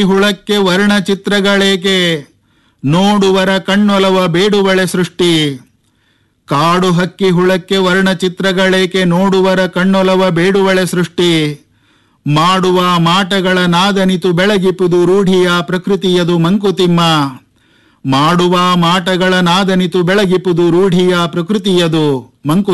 ಹುಳಕ್ಕೆ ವರ್ಣಚಿತ್ರಗಳೇಕೆ, ನೋಡುವರ ಕಣ್ಣೊಲವ ಬೇಡುವಳೆ ಸೃಷ್ಟಿ. ಕಾಡು ಹಕ್ಕಿ ಹುಳಕ್ಕೆ ವರ್ಣಚಿತ್ರಗಳೇಕೆ, ನೋಡುವರ ಕಣ್ಣೊಲವ ಬೇಡುವಳೆ ಸೃಷ್ಟಿ. ಮಾಡುವ ಮಾಟಗಳ ನಾದನಿತು ಬೆಳಗಿಪುದು ರೂಢಿಯ ಪ್ರಕೃತಿಯದು ಮಂಕುತಿಮ್ಮ. ಮಾಡುವ ಮಾಟಗಳ ನಾದನಿತು ಬೆಳಗಿಪುದು ರೂಢಿಯ ಪ್ರಕೃತಿಯದು ಮಂಕು